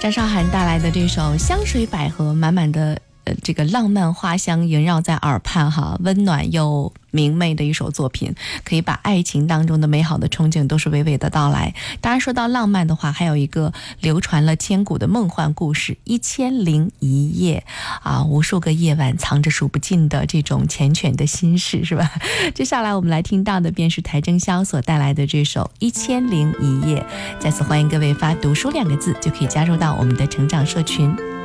张韶涵带来的这首《香水百合》，满满的这个浪漫花香萦绕在耳畔哈，温暖又明媚的一首作品，可以把爱情当中的美好的憧憬都是娓娓的道来。当然说到浪漫的话，还有一个流传了千古的梦幻故事《1001夜》啊，无数个夜晚藏着数不尽的这种缱绻的心事，是吧？接下来我们来听到的便是邰正宵所带来的这首《1001夜》。再次欢迎各位发读书2个字就可以加入到我们的成长社群。